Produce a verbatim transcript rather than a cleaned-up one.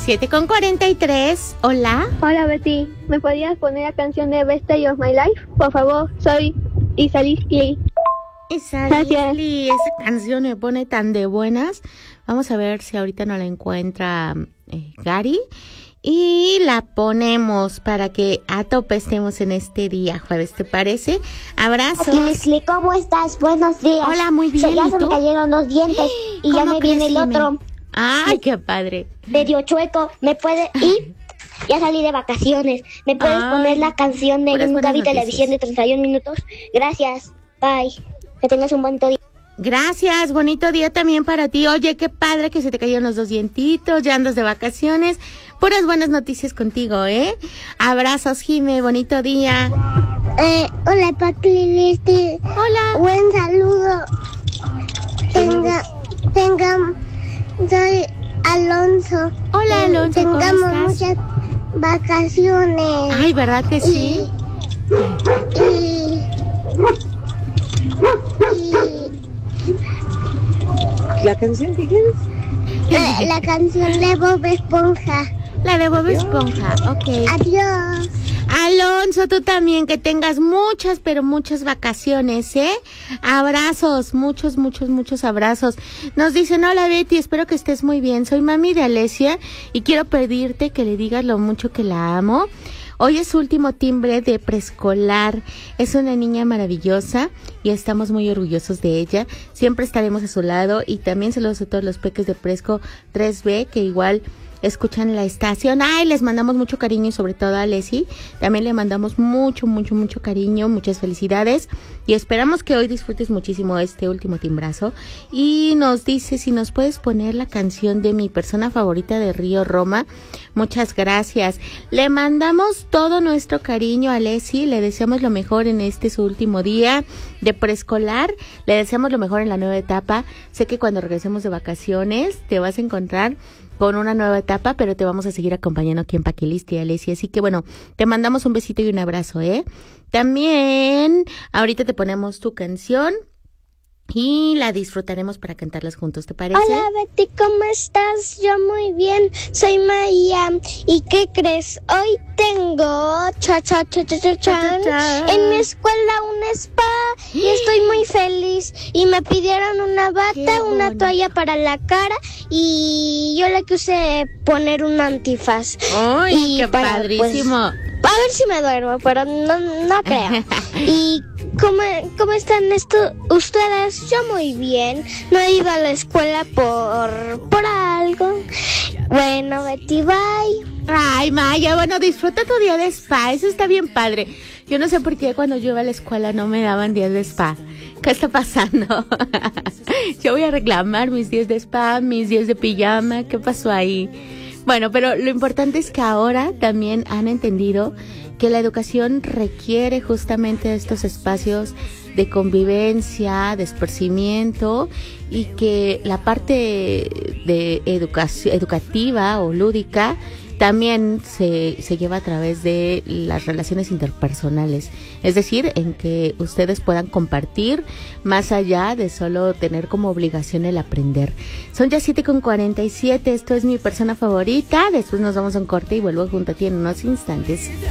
siete con cuarenta y tres. Hola. Hola Betty, ¿me podrías poner la canción de Best Day of My Life? Por favor, soy Isalisli. Isalisli, esa canción me pone tan de buenas. Vamos a ver si ahorita no la encuentra eh, Gary. Y la ponemos para que a tope estemos en este día jueves, ¿te parece? Abrazos. Isli, ¿cómo estás? Buenos días. Hola, muy bien. So, ya ¿Y se tú? me cayeron los dientes y ya me viene el otro. Ay, qué padre. Medio chueco. ¿Me puede ir? Ya salí de vacaciones. ¿Me puedes Ay, poner la canción de Yo nunca vi televisión de treinta y un minutos? Gracias. Bye. Que tengas un bonito día. Gracias, bonito día también para ti. Oye, qué padre que se te cayeron los dos dientitos, ya andas de vacaciones. Puras buenas noticias contigo, ¿eh? Abrazos, Jime, bonito día. Eh, hola, Paqui, este, hola. Buen saludo. Tenga, tenga, soy Alonso. Hola, Alonso, ¿cómo Tengamos estás? muchas vacaciones. Ay, ¿verdad que sí? Y, y, ¿La canción que quieres? La, la canción de Bob Esponja. La de Bob Esponja, ok. Adiós. Alonso, tú también, que tengas muchas, pero muchas vacaciones, ¿eh? Abrazos, muchos, muchos, muchos abrazos. Nos dicen, hola Betty, espero que estés muy bien. Soy mami de Alesia y quiero pedirte que le digas lo mucho que la amo. Hoy es su último timbre de preescolar. Es una niña maravillosa y estamos muy orgullosos de ella. Siempre estaremos a su lado y también saludos a todos los peques de Presco tres B que igual escuchan la estación. Ay, les mandamos mucho cariño y sobre todo a Leslie. También le mandamos mucho, mucho, mucho cariño, muchas felicidades y esperamos que hoy disfrutes muchísimo este último timbrazo. Y nos dice si nos puedes poner la canción de mi persona favorita de Río Roma. Muchas gracias. Le mandamos todo nuestro cariño a Leslie. Le deseamos lo mejor en este su último día de preescolar. Le deseamos lo mejor en la nueva etapa. Sé que cuando regresemos de vacaciones te vas a encontrar con una nueva etapa, pero te vamos a seguir acompañando aquí en Paquilisti, Alesia. Así que bueno, te mandamos un besito y un abrazo, ¿eh? También, ahorita te ponemos tu canción y la disfrutaremos para cantarlas juntos, ¿te parece? Hola Betty, ¿cómo estás? Yo muy bien, soy María. ¿Y qué crees? Hoy tengo cha cha cha cha cha chan, en mi escuela un spa y estoy muy feliz. Y me pidieron una bata, una toalla para la cara y yo le quise poner un antifaz. ¡Ay, y qué para, padrísimo! Pues, a ver si me duermo, pero no, no creo. ¿Y cómo, cómo están esto, ustedes? Yo muy bien. No he ido a la escuela por, por algo. Bueno, Betty, bye. Ay, Maya, bueno, disfruta tu día de spa. Eso está bien padre. Yo no sé por qué cuando yo iba a la escuela no me daban días de spa. ¿Qué está pasando? Yo voy a reclamar mis días de spa, mis días de pijama. ¿Qué pasó ahí? Bueno, pero lo importante es que ahora también han entendido que la educación requiere justamente estos espacios de convivencia, de esparcimiento y que la parte de educación, educativa o lúdica también se, se lleva a través de las relaciones interpersonales, es decir, en que ustedes puedan compartir más allá de solo tener como obligación el aprender. Son ya siete con cuarenta y siete, esto es mi persona favorita, después nos vamos a un corte y vuelvo junto a ti en unos instantes.